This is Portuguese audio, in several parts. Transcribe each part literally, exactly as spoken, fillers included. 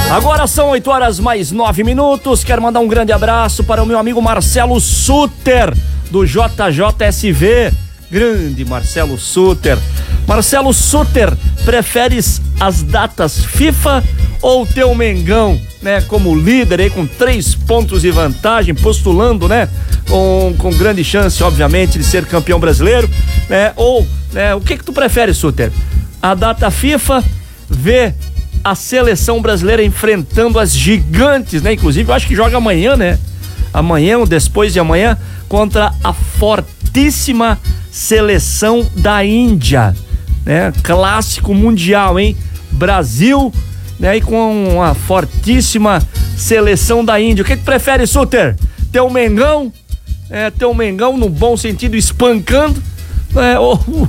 Agora são oito horas mais nove minutos. Quero mandar um grande abraço para o meu amigo Marcelo Suter, do J J S V. Grande Marcelo Suter. Marcelo Suter, preferes as datas FIFA ou teu Mengão, né? Como líder aí com três pontos de vantagem, postulando, né? Com, com grande chance, obviamente, de ser campeão brasileiro, né? Ou, né? O que que tu prefere, Suter? A data FIFA, ver a seleção brasileira enfrentando as gigantes, né? Inclusive, eu acho que joga amanhã, né? Amanhã ou depois de amanhã, contra a fortíssima seleção da Índia, né? Clássico mundial, hein? Brasil, né? E com a fortíssima seleção da Índia. O que que prefere, Suter? Teu Mengão, é, teu Mengão no bom sentido, espancando, né? Ou,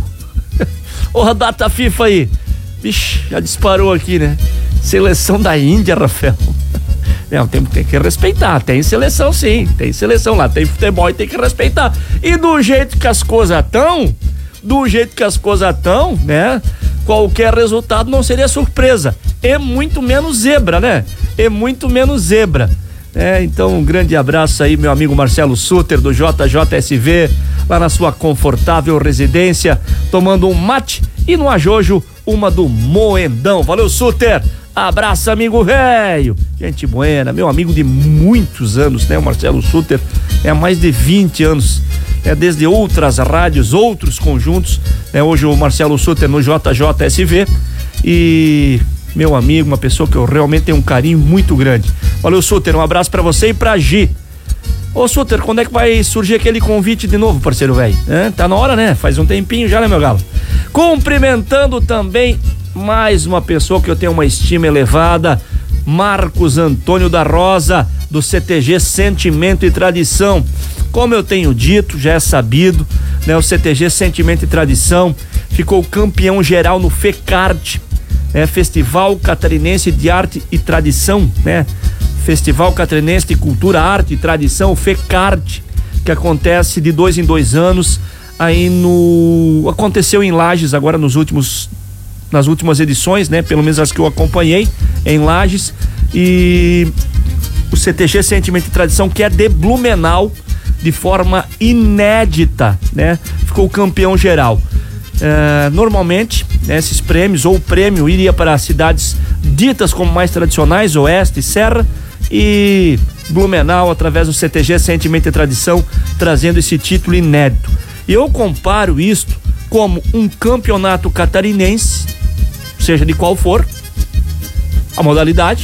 ou a data FIFA aí? Vixe, já disparou aqui, né? Seleção da Índia, Rafael. Não, tem, tem que respeitar. Tem seleção, sim. Tem seleção lá. Tem futebol e tem que respeitar. E do jeito que as coisas estão, do jeito que as coisas estão, né? Qualquer resultado não seria surpresa. E muito menos zebra, né? E muito menos zebra. É, então, um grande abraço aí, meu amigo Marcelo Suter, do J J S V, lá na sua confortável residência, tomando um mate e no ajojo, uma do Moendão. Valeu, Suter! Abraço, amigo velho! Gente buena, meu amigo de muitos anos, né? O Marcelo Suter é há mais de vinte anos, é desde outras rádios, outros conjuntos, né? Hoje o Marcelo Suter no J J S V e meu amigo, uma pessoa que eu realmente tenho um carinho muito grande. Valeu, Suter, um abraço pra você e pra Gi. Ô, Suter, quando é que vai surgir aquele convite de novo, parceiro velho? É, tá na hora, né? Faz um tempinho já, né, meu galo? Cumprimentando também mais uma pessoa que eu tenho uma estima elevada, Marcos Antônio da Rosa, do C T G Sentimento e Tradição. Como eu tenho dito, já é sabido, né? O C T G Sentimento e Tradição ficou campeão geral no FECART, né? Festival Catarinense de Arte e Tradição, né? Festival Catarinense de Cultura, Arte e Tradição, FECART, que acontece de dois em dois anos, aí no... aconteceu em Lages agora nos últimos, nas últimas edições, né? Pelo menos as que eu acompanhei em Lages, e o C T G Sentimento e Tradição, que é de Blumenau, de forma inédita, né? Ficou campeão geral. Uh, normalmente, né, esses prêmios, ou o prêmio iria para cidades ditas como mais tradicionais, Oeste, Serra, e Blumenau, através do C T G Sentimento e Tradição, trazendo esse título inédito. E eu comparo isto como um campeonato catarinense, seja de qual for a modalidade,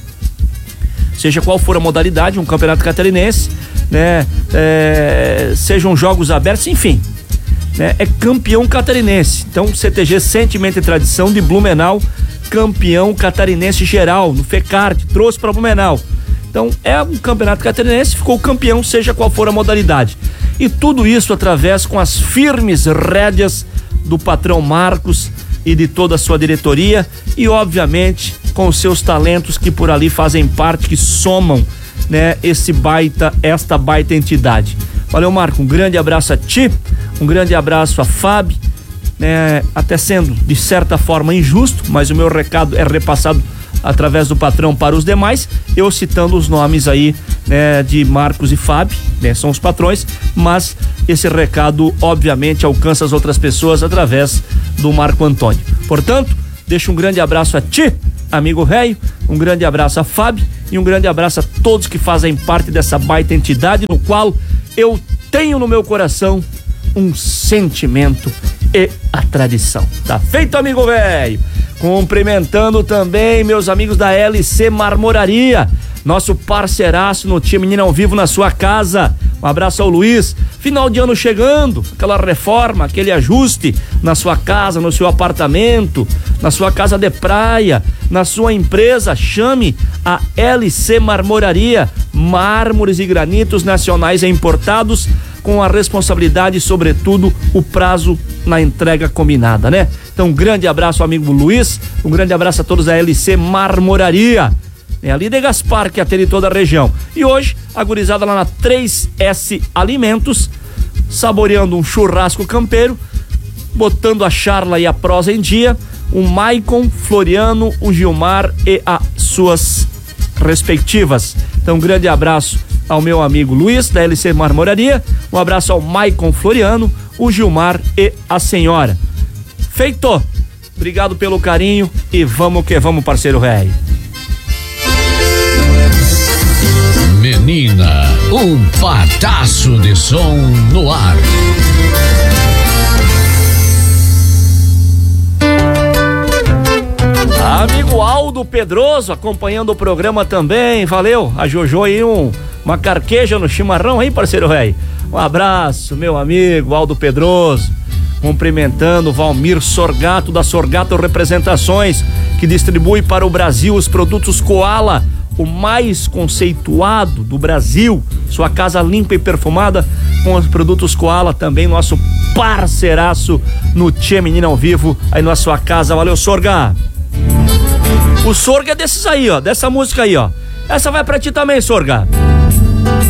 seja qual for a modalidade, um campeonato catarinense, né, é, sejam jogos abertos, enfim, né, é campeão catarinense. Então, C T G Sentimento e Tradição de Blumenau, campeão catarinense geral no FECART, trouxe para Blumenau. Então, é um campeonato catarinense, ficou campeão, seja qual for a modalidade. E tudo isso através com as firmes rédeas do patrão Marcos e de toda a sua diretoria e, obviamente, com os seus talentos que por ali fazem parte, que somam, né, esse baita, esta baita entidade. Valeu, Marco, um grande abraço a ti, um grande abraço a Fábio, né, até sendo de certa forma injusto, mas o meu recado é repassado através do patrão para os demais, eu citando os nomes aí, né, de Marcos e Fábio, né, são os patrões, mas esse recado obviamente alcança as outras pessoas através do Marco Antônio. Portanto, deixo um grande abraço a ti, amigo velho, um grande abraço a Fábio e um grande abraço a todos que fazem parte dessa baita entidade, no qual eu tenho no meu coração um sentimento e a tradição. Tá feito, amigo velho? Cumprimentando também meus amigos da L C Marmoraria, nosso parceiraço no time Menino ao Vivo na sua casa. Um abraço ao Luiz. Final de ano chegando, aquela reforma, aquele ajuste na sua casa, no seu apartamento, na sua casa de praia, na sua empresa, chame a L C Marmoraria, mármores e granitos nacionais e importados, com a responsabilidade e, sobretudo, o prazo na entrega combinada, né? Então, um grande abraço ao amigo Luiz, um grande abraço a todos da L C Marmoraria, é ali de Gaspar, que atende toda a região. E hoje, a gurizada lá na três S Alimentos, saboreando um churrasco campeiro, botando a charla e a prosa em dia, o Maicon, Floriano, o Gilmar e a suas respectivas. Então, um grande abraço ao meu amigo Luiz, da L C Marmoraria, um abraço ao Maicon Floriano, o Gilmar e a senhora. Feito! Obrigado pelo carinho e vamos que vamos, parceiro velho. Menina, um pataço de som no ar. Amigo Aldo Pedroso acompanhando o programa também, valeu. A Jojo aí um, uma carqueja no chimarrão aí, parceiro velho. Um abraço, meu amigo Aldo Pedroso. Cumprimentando o Valmir Sorgato da Sorgato Representações, que distribui para o Brasil os produtos Koala, o mais conceituado do Brasil. Sua casa limpa e perfumada com os produtos Koala, também nosso parceiraço no Tchê Menina ao Vivo aí na sua casa. Valeu, Sorga. O Sorga é desses aí, ó, dessa música aí, ó. Essa vai pra ti também, Sorga.